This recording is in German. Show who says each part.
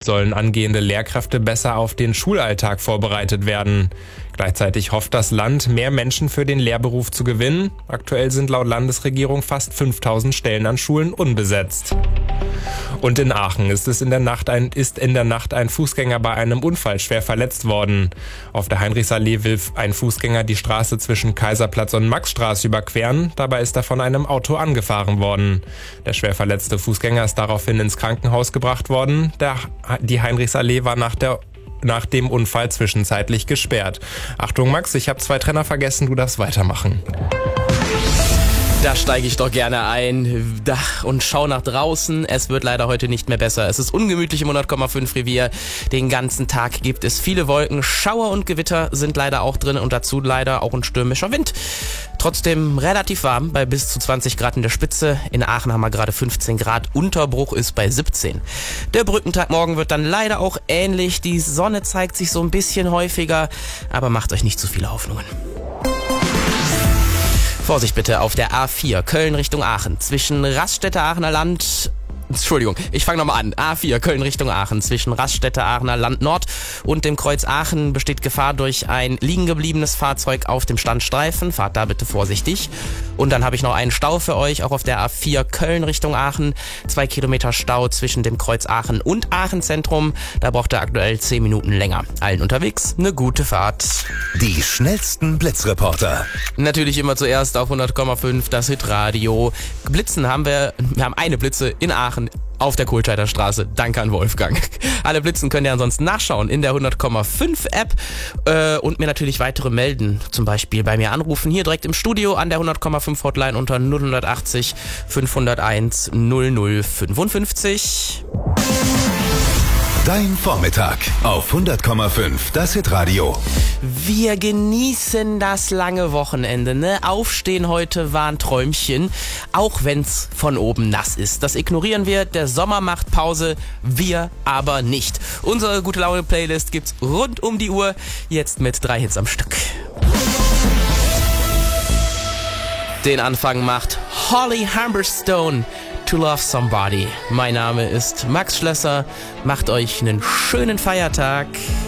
Speaker 1: sollen angehende Lehrkräfte besser auf den Schulalltag vorbereitet werden. Gleichzeitig hofft das Land, mehr Menschen für den Lehrberuf zu gewinnen. Aktuell sind laut Landesregierung fast 5000 Stellen an Schulen unbesetzt. Und in Aachen ist in der Nacht ein Fußgänger bei einem Unfall schwer verletzt worden. Auf der Heinrichsallee will ein Fußgänger die Straße zwischen Kaiserplatz und Maxstraße überqueren. Dabei ist er von einem Auto angefahren worden. Der schwer verletzte Fußgänger ist daraufhin ins Krankenhaus gebracht worden. Die Heinrichsallee war nach dem Unfall zwischenzeitlich gesperrt. Achtung Max, ich habe 2 Trenner vergessen, du darfst weitermachen.
Speaker 2: Da steige ich doch gerne ein und schau nach draußen. Es wird leider heute nicht mehr besser. Es ist ungemütlich im 100,5 Revier. Den ganzen Tag gibt es viele Wolken. Schauer und Gewitter sind leider auch drin und dazu leider auch ein stürmischer Wind. Trotzdem relativ warm bei bis zu 20 Grad in der Spitze. In Aachen haben wir gerade 15 Grad. Unterbruch ist bei 17. Der Brückentag morgen wird dann leider auch ähnlich. Die Sonne zeigt sich so ein bisschen häufiger, aber macht euch nicht zu viele Hoffnungen. Vorsicht bitte auf der A4 Köln Richtung Aachen zwischen Raststätte Aachener Land. Entschuldigung, ich fange nochmal an. A4 Köln Richtung Aachen zwischen Raststätte Aachener Land Nord und dem Kreuz Aachen besteht Gefahr durch ein liegen gebliebenes Fahrzeug auf dem Standstreifen. Fahrt da bitte vorsichtig. Und dann habe ich noch einen Stau für euch, auch auf der A4 Köln Richtung Aachen. 2 Kilometer Stau zwischen dem Kreuz Aachen und Aachen Zentrum. Da braucht ihr aktuell 10 Minuten länger. Allen unterwegs eine gute Fahrt.
Speaker 3: Die schnellsten Blitzreporter.
Speaker 2: Natürlich immer zuerst auf 100,5 das Hitradio. Blitzen haben wir haben eine Blitze in Aachen auf der Kohlscheider Straße. Danke an Wolfgang. Alle Blitzen könnt ihr ansonsten nachschauen in der 100,5 App und mir natürlich weitere melden. Zum Beispiel bei mir anrufen, hier direkt im Studio an der 100,5 Hotline unter 0180 501 0055.
Speaker 3: Dein Vormittag auf 100,5 das Hitradio.
Speaker 2: Wir genießen das lange Wochenende, ne? Aufstehen heute war ein Träumchen, auch wenn's von oben nass ist. Das ignorieren wir, der Sommer macht Pause, wir aber nicht. Unsere gute Laune Playlist gibt's rund um die Uhr, jetzt mit 3 Hits am Stück. Den Anfang macht Holly Humberstone. To Love Somebody. Mein Name ist Max Schlösser. Macht euch einen schönen Feiertag.